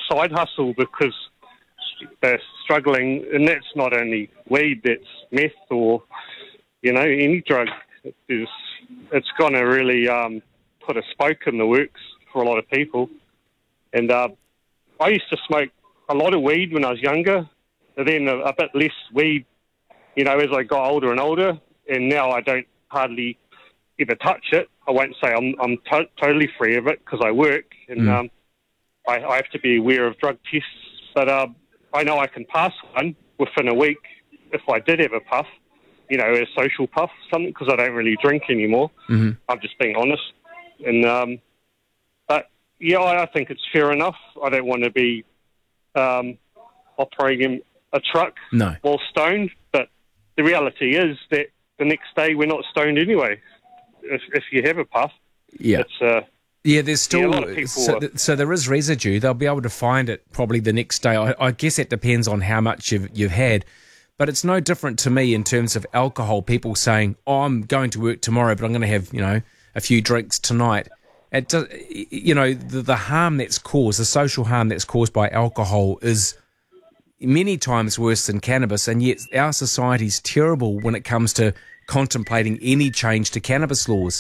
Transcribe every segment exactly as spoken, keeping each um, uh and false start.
side hustle because they're struggling, and that's not only weed, that's meth or, you know, any drug. Is it's going to really um, put a spoke in the works for a lot of people. And uh, I used to smoke a lot of weed when I was younger, and then a, a bit less weed, you know, as I got older and older, and now I don't hardly ever touch it. I won't say I'm, I'm to- totally free of it because I work, and mm. um, I, I have to be aware of drug tests, but uh, I know I can pass one within a week if I did have a puff, you know, a social puff, something, because I don't really drink anymore. Mm-hmm. I'm just being honest. And um, but yeah, I, I think it's fair enough. I don't want to be um, operating a truck no. while stoned, but the reality is that the next day we're not stoned anyway. If, if you have a puff, yeah, it's uh, yeah. There's still yeah, a lot of people so, th- so there is residue. They'll be able to find it probably the next day. I, I guess it depends on how much you've you've had. But it's no different to me in terms of alcohol. People saying, "Oh, I'm going to work tomorrow, but I'm going to have, you know, a few drinks tonight." It does, you know, the, the harm that's caused, the social harm that's caused by alcohol is many times worse than cannabis, and yet our society's terrible when it comes to contemplating any change to cannabis laws.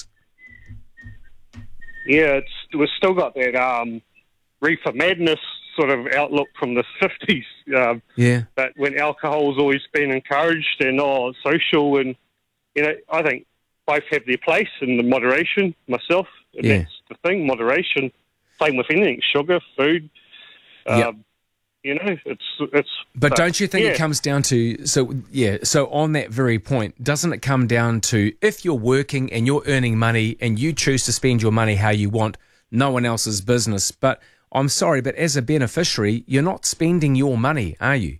Yeah, it's we've still got that um, reefer madness sort of outlook from the fifties. Um, yeah. But when alcohol's always been encouraged and oh, social, and you know, I think both have their place in the moderation. Myself, and yeah. that's the thing, moderation. Same with anything, sugar, food. Um, yep. You know, it's it's. But, but don't you think yeah. it comes down to so yeah? So on that very point, doesn't it come down to if you're working and you're earning money and you choose to spend your money how you want, no one else's business. But I'm sorry, but as a beneficiary, you're not spending your money, are you?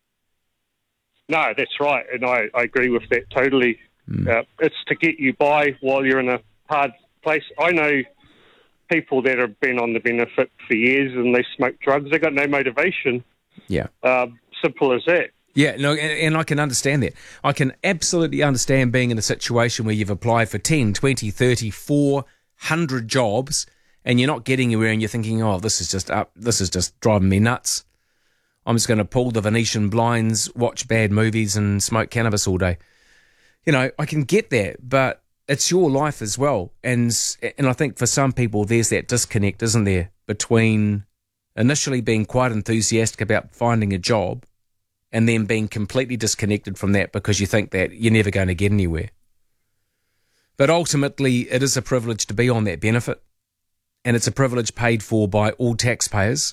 No, that's right, and I, I agree with that totally. Mm. Uh, it's to get you by while you're in a hard place. I know people that have been on the benefit for years and they smoke drugs. They got no motivation. Yeah. Uh, simple as that. Yeah, no, and, and I can understand that. I can absolutely understand being in a situation where you've applied for ten, twenty, thirty, four hundred jobs and you're not getting anywhere and you're thinking, oh, this is just up, this is just driving me nuts. I'm just going to pull the Venetian blinds, watch bad movies and smoke cannabis all day. You know, I can get that, but it's your life as well. And and I think for some people there's that disconnect, isn't there, between initially being quite enthusiastic about finding a job and then being completely disconnected from that because you think that you're never going to get anywhere. But ultimately it is a privilege to be on that benefit, and it's a privilege paid for by all taxpayers.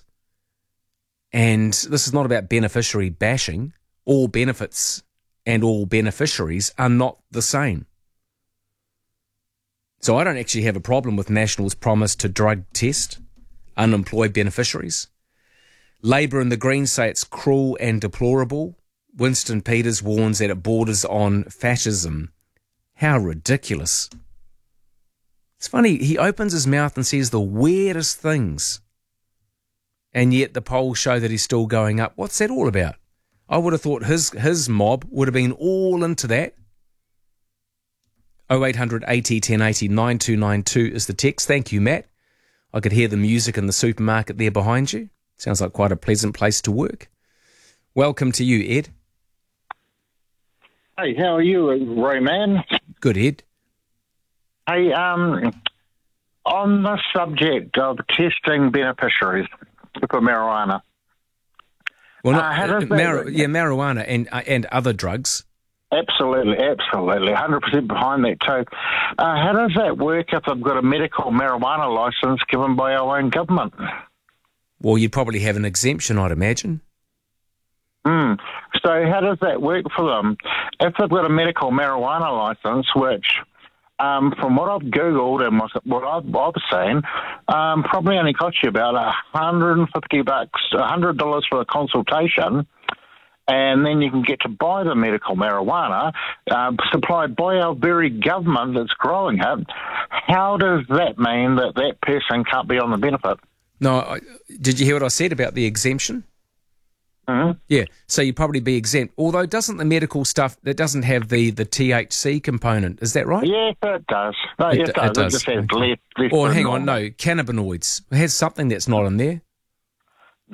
And this is not about beneficiary bashing. All benefits and all beneficiaries are not the same. So I don't actually have a problem with National's promise to drug test unemployed beneficiaries. Labor and the Greens say it's cruel and deplorable. Winston Peters warns that it borders on fascism. How ridiculous. It's funny, he opens his mouth and says the weirdest things, and yet the polls show that he's still going up. What's that all about? I would have thought his his mob would have been all into that. oh eight hundred eighty ten eighty nine two nine two is the text. Thank you, Matt. I could hear the music in the supermarket there behind you. Sounds like quite a pleasant place to work. Welcome to you, Ed. Hey, how are you, Ray Man? Good, Ed. Hey, um, on the subject of testing beneficiaries for marijuana. Well, not, uh, how does uh, that mar- work? yeah, marijuana and uh, and other drugs. Absolutely, absolutely, one hundred percent behind that too. Uh, how does that work if I've got a medical marijuana licence given by our own government? Well, you'd probably have an exemption, I'd imagine. Mm. So how does that work for them? If they've got a medical marijuana licence, which um, from what I've Googled and what I've, I've seen, um, probably only costs you about one hundred fifty bucks, one hundred dollars for a consultation, and then you can get to buy the medical marijuana uh, supplied by our very government that's growing it. How does that mean that that person can't be on the benefit? No, I, did you hear what I said about the exemption? Mm-hmm. Yeah, so you'd probably be exempt. Although doesn't the medical stuff, that doesn't have the, the T H C component, is that right? Yes, it does. No, It, it, it does. does. It just has less, less Or than hang on, normal. no, cannabinoids. It has something that's not in there.